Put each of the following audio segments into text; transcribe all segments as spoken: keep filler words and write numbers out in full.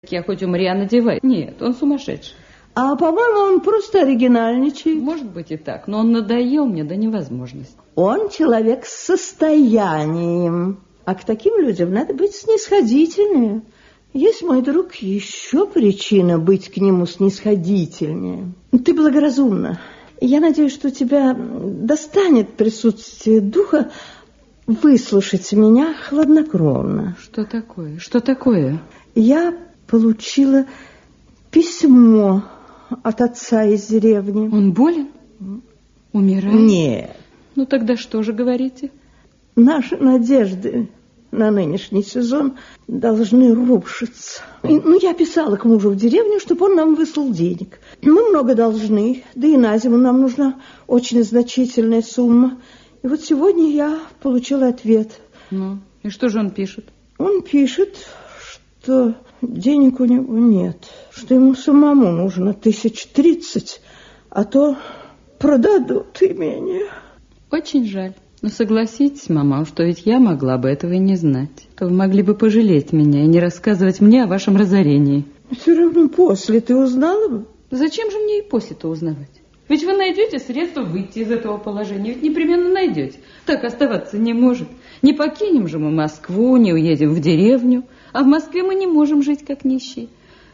Я хоть умри, а надевай. Нет, он сумасшедший. А, по-моему, он просто оригинальничает. Может быть и так, но он надоел мне до невозможности. Он человек с состоянием. А к таким людям надо быть снисходительнее. Есть, мой друг, еще причина быть к нему снисходительнее. Ты благоразумна. Я надеюсь, что тебя достанет присутствие духа выслушать меня хладнокровно. Что такое? Что такое? Я получила письмо от отца из деревни. Он болен? Умирает? Нет. Ну тогда что же говорите? Наши надежды на нынешний сезон должны рушиться. И, ну, я писала к мужу в деревню, чтобы он нам выслал денег. Мы много должны, да и на зиму нам нужна очень значительная сумма. И вот сегодня я получила ответ. Ну, и что же он пишет? Он пишет, что денег у него нет, что ему самому нужно тысяч тридцать, а то продадут имение. Очень жаль. Но согласитесь, мама, что ведь я могла бы этого и не знать. То вы могли бы пожалеть меня и не рассказывать мне о вашем разорении. Все равно после ты узнала бы. Зачем же мне и после-то узнавать? Ведь вы найдете средства выйти из этого положения. Ведь непременно найдете. Так оставаться не может. Не покинем же мы Москву, не уедем в деревню. А в Москве мы не можем жить как нищие.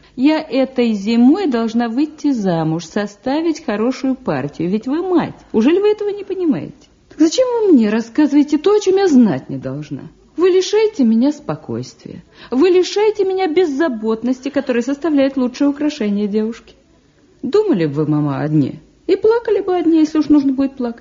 Я этой зимой должна выйти замуж, составить хорошую партию. Ведь вы мать. Ужели вы этого не понимаете? Так зачем вы мне рассказываете то, о чем я знать не должна? Вы лишаете меня спокойствия. Вы лишаете меня беззаботности, которая составляет лучшее украшение девушки. Думали бы вы, мама, о дне? И плакали бы о дне, если уж нужно будет плакать.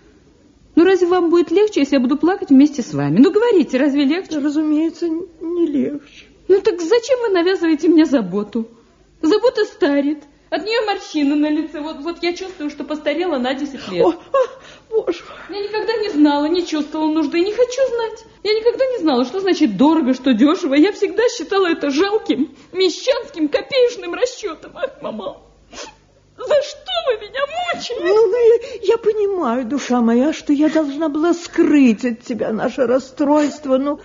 Ну, разве вам будет легче, если я буду плакать вместе с вами? Ну, говорите, разве легче? Разумеется, не легче. Ну, так зачем вы навязываете мне заботу? Забота старит. От нее морщины на лице. Вот, вот я чувствую, что постарела на десять лет. О, о, Боже мой. Я никогда не знала, не чувствовала нужды и не хочу знать. Я никогда не знала, что значит дорого, что дешево. Я всегда считала это жалким, мещанским, копеечным расчетом. Ах, мама, за что вы меня мучили? Ну, я, я понимаю, душа моя, что я должна была скрыть от тебя наше расстройство, но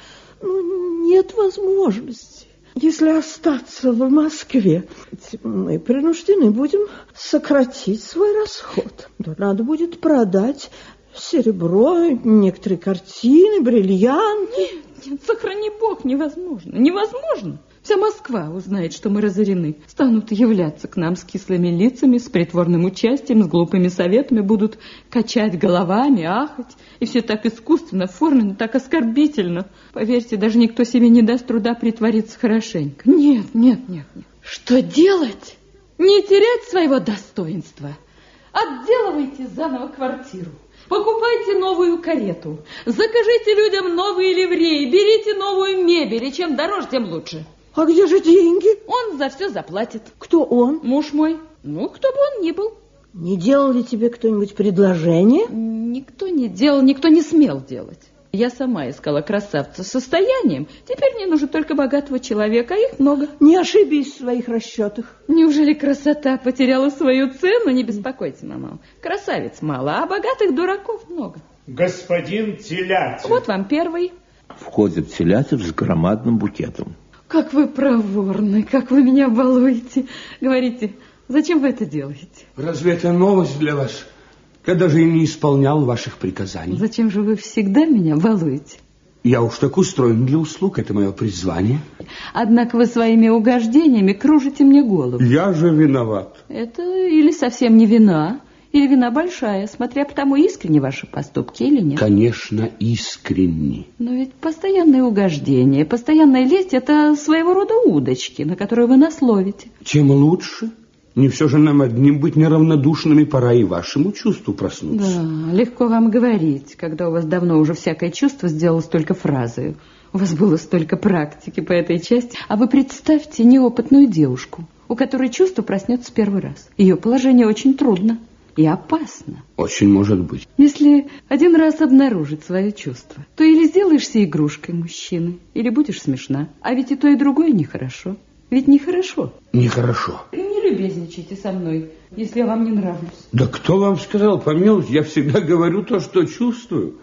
ну, нет возможности. Если остаться в Москве, мы принуждены будем сократить свой расход. Да, надо будет продать серебро, некоторые картины, бриллианты. Нет, нет, сохрани Бог, невозможно, невозможно. Вся Москва узнает, что мы разорены. Станут являться к нам с кислыми лицами, с притворным участием, с глупыми советами, будут качать головами, ахать. И все так искусственно оформлено, так оскорбительно. Поверьте, даже никто себе не даст труда притвориться хорошенько. Нет, нет, нет, нет. Что делать? Не терять своего достоинства. Отделывайте заново квартиру. Покупайте новую карету. Закажите людям новые ливреи. Берите новую мебель. И чем дороже, тем лучше. А где же деньги? Он за все заплатит. Кто он? Муж мой. Ну, кто бы он ни был. Не делал ли тебе кто-нибудь предложение? Никто не делал, никто не смел делать. Я сама искала красавца с состоянием. Теперь мне нужен только богатого человека, а их много. Не ошибись в своих расчетах. Неужели красота потеряла свою цену? Не беспокойтесь, мама. Красавиц мало, а богатых дураков много. Господин Телятин. Вот вам первый. Входит Телятин с громадным букетом. Как вы проворны, как вы меня балуете. Говорите, зачем вы это делаете? Разве это новость для вас? Я даже и не исполнял ваших приказаний. Зачем же вы всегда меня балуете? Я уж так устроен для услуг, это мое призвание. Однако вы своими угождениями кружите мне голову. Я же виноват. Это или совсем не вина, или вина большая, смотря по тому, искренни ваши поступки или нет. Конечно, искренни. Но ведь постоянное угождение, постоянная лесть – это своего рода удочки, на которые вы нас ловите. Тем лучше. Не все же нам одним быть неравнодушными, пора и вашему чувству проснуться. Да, легко вам говорить, когда у вас давно уже всякое чувство сделалось только фразой. У вас было столько практики по этой части. А вы представьте неопытную девушку, у которой чувство проснется первый раз. Ее положение очень трудно и опасно. Очень может быть. Если один раз обнаружить свое чувство, то или сделаешься игрушкой мужчины, или будешь смешна. А ведь и то, и другое нехорошо. Ведь нехорошо. Нехорошо. Не любезничайте со мной, если я вам не нравлюсь. Да кто вам сказал, помилуйте, я всегда говорю то, что чувствую.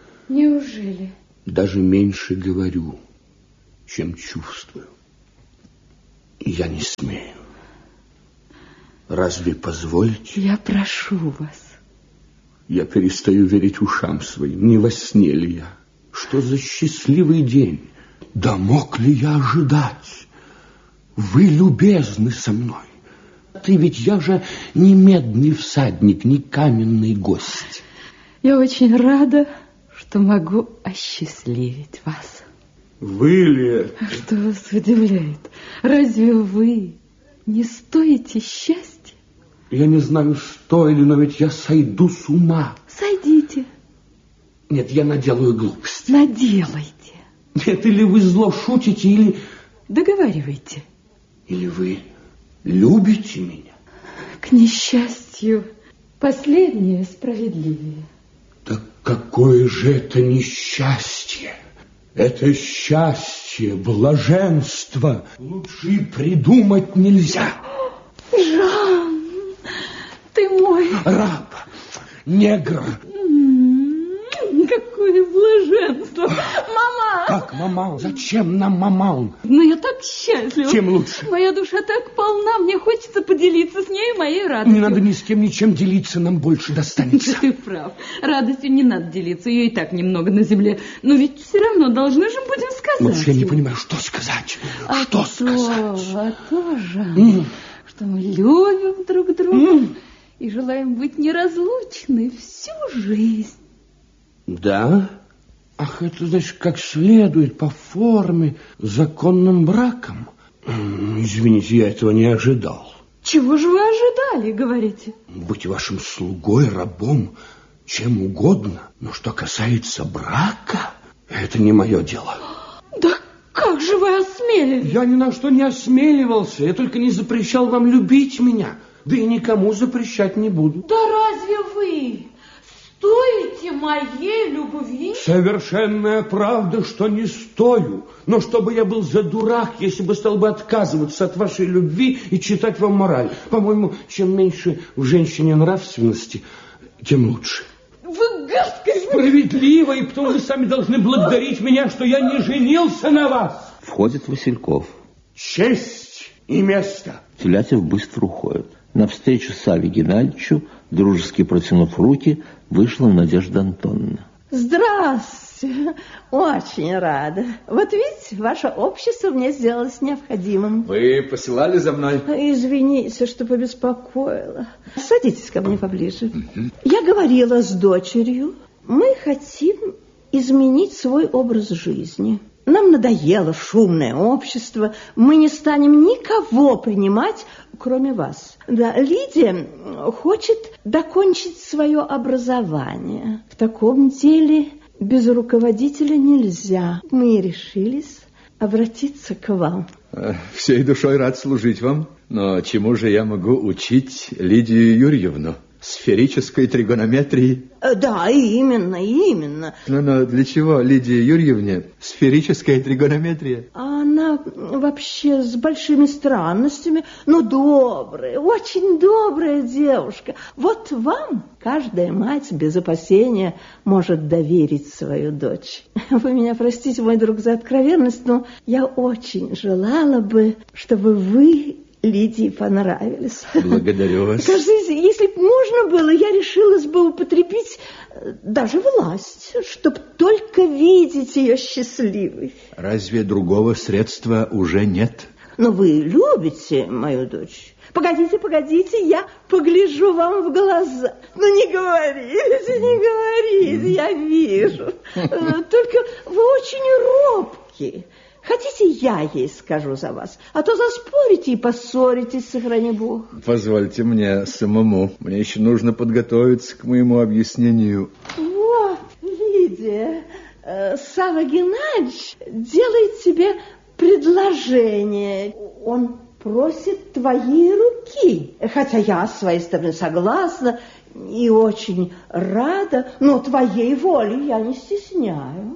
Я не смею. Разве позволите? Я прошу вас. Я перестаю верить ушам своим. Не во сне ли я? Что за счастливый день? Да мог ли я ожидать? Вы любезны со мной. Ты ведь я же не медный всадник, не каменный гость. Я очень рада, что могу осчастливить вас. Вы ли? Что вас удивляет? Разве вы не стоите счастья? Я не знаю, что или, но ведь я сойду с ума. Сойдите. Нет, я наделаю глупость. Наделайте. Нет, или вы зло шутите, или... Договаривайте. Или вы любите меня? К несчастью, последнее справедливее. Так какое же это несчастье? Это счастье, блаженство. Лучше и придумать нельзя. Жан, ты мой... Раб, негр. Какое блаженство. Мама! Как мамал? Зачем нам мамал? Ну, я так счастлива. Тем лучше. Моя душа так полна, мне хочется поделиться с ней моей радостью. Не надо ни с кем ничем делиться, нам больше достанется. Ты прав. Радостью не надо делиться, ее и так немного на земле. Но ведь все равно должны же будем сказать. Лучше я не понимаю, что сказать. А что то, сказать? А то же, Mm. что мы любим друг друга mm. и желаем быть неразлучны всю жизнь. Да? Ах, это, значит, как следует по форме, законным браком. Извините, я этого не ожидал. Чего же вы ожидали, говорите? Быть вашим слугой, рабом, чем угодно. Но что касается брака, это не мое дело. Да как же вы осмелились? Я ни на что не осмеливался. Я только не запрещал вам любить меня. Да и никому запрещать не буду. Да разве вы... стоите моей любви? Совершенная правда, что не стою. Но чтобы я был за дурак, если бы стал бы отказываться от вашей любви и читать вам мораль. По-моему, чем меньше в женщине нравственности, тем лучше. Вы гадкий. Справедливо, и потом вы сами должны благодарить меня, что я не женился на вас. Входит Васильков. Честь и место. Телятев быстро уходит. Навстречу Саве Геннадьевичу, дружески протянув руки, вышла Надежда Антоновна. Здравствуйте. Очень рада. Вот видите, ваше общество мне сделалось необходимым. Вы посылали за мной? Извините, что побеспокоила. Садитесь ко мне поближе. Я говорила с дочерью. Мы хотим изменить свой образ жизни. Нам надоело шумное общество. Мы не станем никого принимать, кроме вас. Да, Лидия хочет докончить свое образование. В таком деле без руководителя нельзя. Мы решились обратиться к вам. Всей душой рад служить вам. Но чему же я могу учить Лидию Юрьевну? Сферической тригонометрии? Да, именно, именно. Но, но для чего Лидии Юрьевне сферическая тригонометрия? Она вообще с большими странностями, но добрая, очень добрая девушка. Вот вам каждая мать без опасения может доверить свою дочь. Вы меня простите, мой друг, за откровенность, но я очень желала бы, чтобы вы Лидии понравились. Благодарю вас. Кажется, если бы можно было, я решилась бы употребить даже власть, чтобы только видеть ее счастливой. Разве другого средства уже нет? Но вы любите мою дочь. Погодите, погодите, я погляжу вам в глаза. Ну, не говорите, не говорите, я вижу. Только вы очень робкие. Хотите, я ей скажу за вас, а то заспорите и поссоритесь, сохрани Бог. Позвольте мне самому. Мне еще нужно подготовиться к моему объяснению. Вот, Лидия, Савва Геннадьевич делает тебе предложение. Он просит твоей руки. Хотя я с своей стороны согласна и очень рада, но твоей воли я не стесняю.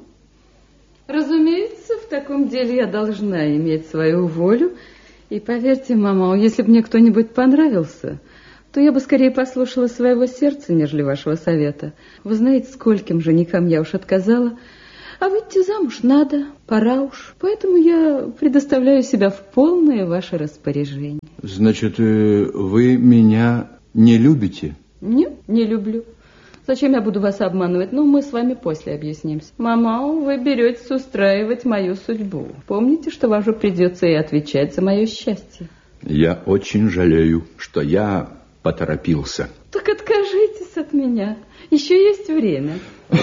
Разумеется, в таком деле я должна иметь свою волю. И поверьте, мама, если бы мне кто-нибудь понравился, то я бы скорее послушала своего сердца, нежели вашего совета. Вы знаете, скольким женихам я уж отказала. А выйти замуж надо, пора уж. Поэтому я предоставляю себя в полное ваше распоряжение. Значит, вы меня не любите? Нет, не люблю. Зачем я буду вас обманывать? Ну, мы с вами после объяснимся. Мама, вы беретесь устраивать мою судьбу. Помните, что вам же придется и отвечать за мое счастье. Я очень жалею, что я поторопился. Так откажитесь от меня. Еще есть время.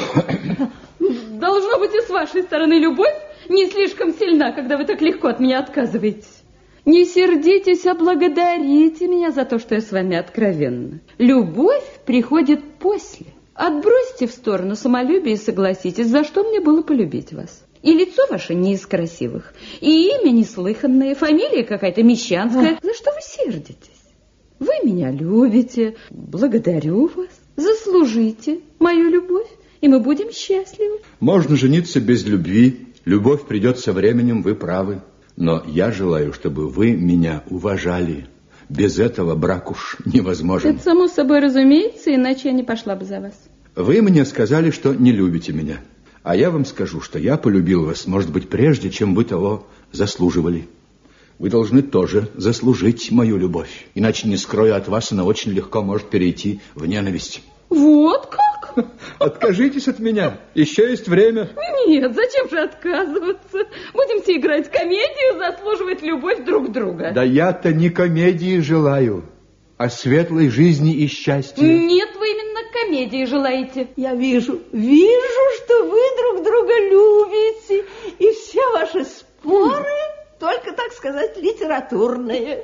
Должно быть, и с вашей стороны любовь не слишком сильна, когда вы так легко от меня отказываетесь. Не сердитесь, а благодарите меня за то, что я с вами откровенна. Любовь приходит после. Отбросьте в сторону самолюбие и согласитесь, за что мне было полюбить вас. И лицо ваше не из красивых, и имя неслыханное, фамилия какая-то мещанская. За что вы сердитесь? Вы меня любите, благодарю вас, заслужите мою любовь, и мы будем счастливы. Можно жениться без любви, любовь придет со временем, вы правы. Но я желаю, чтобы вы меня уважали. Без этого брак уж невозможен. Это само собой разумеется, иначе я не пошла бы за вас. Вы мне сказали, что не любите меня. А я вам скажу, что я полюбил вас, может быть, прежде, чем вы того заслуживали. Вы должны тоже заслужить мою любовь. Иначе, не скрою от вас, она очень легко может перейти в ненависть. Вот как? Откажитесь от меня. Еще есть время. Нет, зачем же отказываться? Будемте играть комедию, заслуживать любовь друг друга. Да я-то не комедии желаю, а светлой жизни и счастья. Нет, вы именно комедии желаете. Я вижу, вижу, что вы друг друга любите, и все ваши споры только, так сказать, литературные.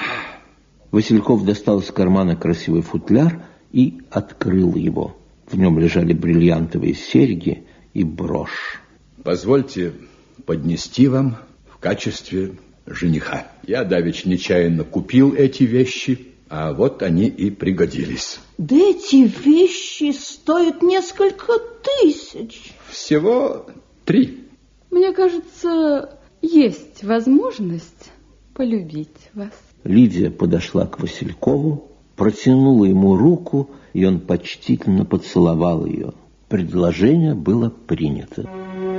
Васильков достал из кармана красивый футляр и открыл его. В нем лежали бриллиантовые серьги и брошь. Позвольте поднести вам в качестве жениха. Я давеча нечаянно купил эти вещи, а вот они и пригодились. Да эти вещи стоят несколько тысяч. Всего три. Мне кажется, есть возможность полюбить вас. Лидия подошла к Василькову, протянула ему руку, и он почтительно поцеловал ее. Предложение было принято.